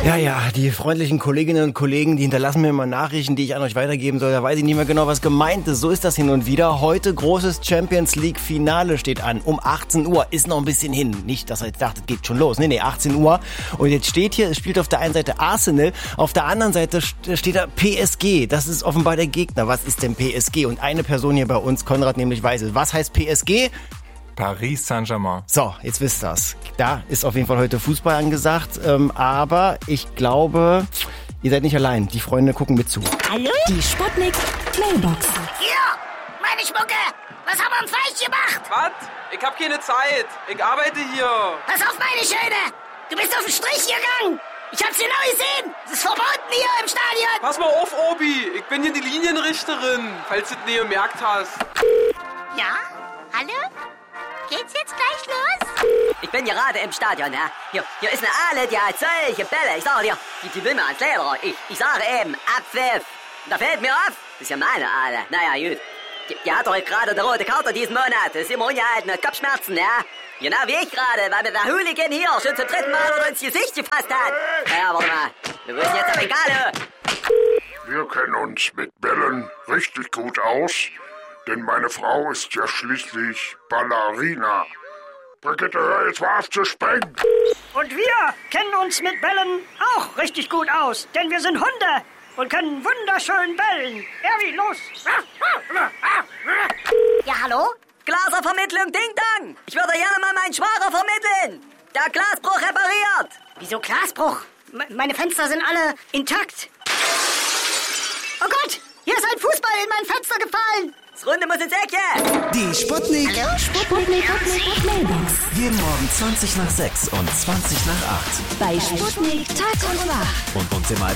Ja, die freundlichen Kolleginnen und Kollegen, die hinterlassen mir immer Nachrichten, die ich an euch weitergeben soll. Da weiß ich nicht mehr genau, was gemeint ist. So ist das hin und wieder. Heute großes Champions League Finale steht an. Um 18 Uhr. Ist noch ein bisschen hin. Nicht, dass ihr jetzt dachtet, geht schon los. Nee, 18 Uhr. Und jetzt steht hier, es spielt auf der einen Seite Arsenal, auf der anderen Seite steht da PSG. Das ist offenbar der Gegner. Was ist denn PSG? Und eine Person hier bei uns, Konrad, nämlich weiß es. Was heißt PSG? Paris Saint-Germain. So, jetzt wisst ihr's. Da ist auf jeden Fall heute Fußball angesagt. Aber ich glaube, ihr seid nicht allein. Die Freunde gucken mit zu. Hallo? Die Sputnik Mailbox. Hier, meine Schmucke. Was haben wir falsch gemacht? Was? Ich hab keine Zeit. Ich arbeite hier. Pass auf, meine Schöne. Du bist auf den Strich gegangen. Ich hab's genau gesehen. Es ist verboten hier im Stadion. Pass mal auf, Obi. Ich bin hier die Linienrichterin, falls du es nie gemerkt hast. Ja? Hallo? Geht's jetzt gleich los? Ich bin gerade im Stadion, ja. Hier ist eine Aale, die hat solche Bälle. Ich sage dir, die will mir ans Leder. Ich sage eben, Abpfiff. Und da fällt mir auf, das ist ja meine Aale. Naja, gut. Die hat doch gerade eine rote Karte diesen Monat. Das ist immer ungehalten, hat Kopfschmerzen, ja. Genau wie ich gerade, weil mir der Hooligan hier schon zum 3. Mal ins Gesicht gefasst hat. Ja, warte mal. Wir müssen jetzt auf Bengale. Wir kennen uns mit Bällen richtig gut aus, denn meine Frau ist ja schließlich Ballerina. Brigitte, hör jetzt mal auf zu springen. Und wir kennen uns mit Bällen auch richtig gut aus, denn wir sind Hunde und können wunderschön bellen. Erwi, los! Ja, hallo? Glaservermittlung, Ding Dong. Ich würde gerne mal meinen Schwager vermitteln. Der Glasbruch repariert. Wieso Glasbruch? Meine Fenster sind alle intakt. Oh Gott, hier ist ein Fußball in mein Fenster gefallen. Das Runde muss ins Ecke. Die Sputnik. Hallo, Sputnik Mailbox. Jeden Morgen 20 nach 6 und 20 nach 8. Bei Sputnik Tag und Nacht. Und uns im